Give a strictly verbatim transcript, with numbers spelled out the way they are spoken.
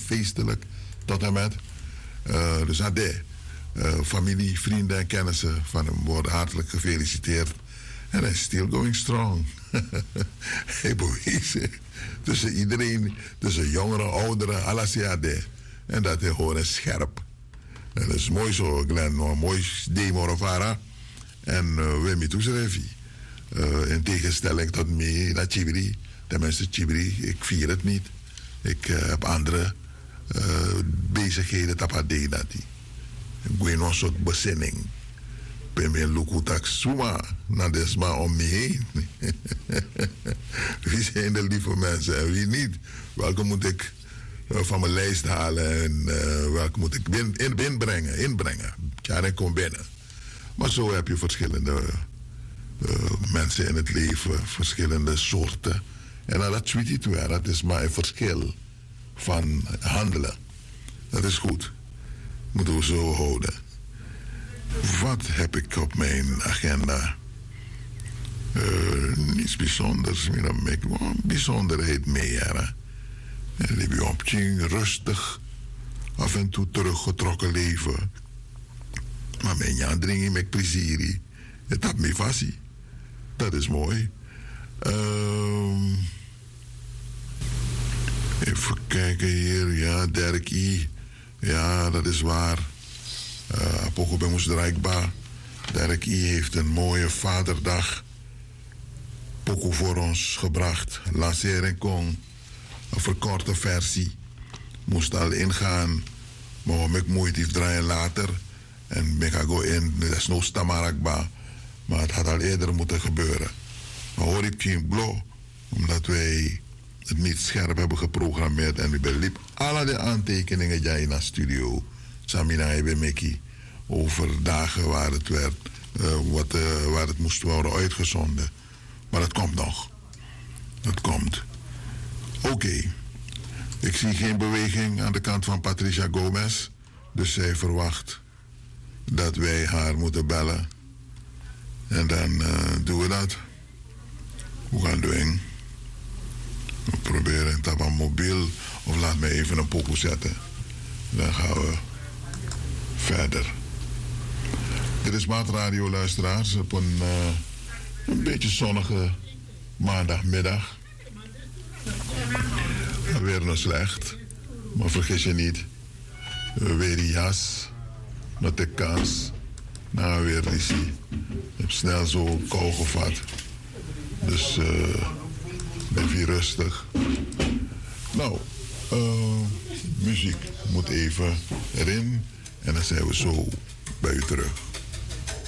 feestelijk tot en met. Uh, dus ade, uh, familie, vrienden en kennissen van hem worden hartelijk gefeliciteerd. En hij is still going strong. Hij bewezen tussen iedereen, tussen jongeren, ouderen, alles ade. En dat is gewoon scherp. En dat is mooi zo, Glenn, een mooi demo of ara. En uh, we hebben het uh, in tegenstelling tot mij, dat Chibri. Tenminste, Chibri, ik vier het niet. Ik uh, heb andere uh, bezigheden dat ik deed. Ik ben een soort bezinning. Ik ben mijn lukutak suma, naar desma om me heen. Wie zijn de lieve mensen en wie niet? Welke moet ik uh, van mijn lijst halen en uh, welke moet ik in, in, inbrengen? inbrengen. Ja, dan kom binnen. Maar zo heb je verschillende uh, mensen in het leven, verschillende soorten. En dat weet je wel, dat is maar een verschil van handelen. Dat is goed. Moeten we zo houden. Wat heb ik op mijn agenda? Uh, niets bijzonders meer. Dan maak ik wel een bijzonderheid mee. En dan je op rustig, af en toe teruggetrokken leven. Maar mijn jan dringen met plezier. Het had me vast. Dat is mooi. Uh, even kijken hier. Ja, Dirk I. Ja, dat is waar. Uh, Poco bij ons Rijkba. Dirk I heeft een mooie vaderdag. Poco voor ons gebracht. Lancering kon. Een verkorte versie. Moest al ingaan. Maar om ik moeite draaien later. En ik ga go in. Dat is no stamarakba. Maar het had al eerder moeten gebeuren. Maar hoor ik geen blow. Omdat wij het niet scherp hebben geprogrammeerd. En we beliep alle de aantekeningen jij in de studio. Samina en Mickey. Over dagen waar het, werd, uh, wat, uh, waar het moest worden uitgezonden. Maar het komt nog. Het komt. Oké. Okay. Ik zie geen beweging aan de kant van Patricia Gomez. Dus zij verwacht dat wij haar moeten bellen. En dan uh, doen we dat. Hoe gaan we doen? We proberen het op een mobiel. Of laat me even een pokoe zetten. Dan gaan we verder. Dit is Maatradio luisteraars op een, uh, een beetje zonnige maandagmiddag. Weer nog slecht. Maar vergis je niet. Weer die jas. Met de kans. Nou weer die zie. Ik heb snel zo kou gevat. Dus uh, ben weer rustig. Nou, uh, muziek moet even erin. En dan zijn we zo bij u terug.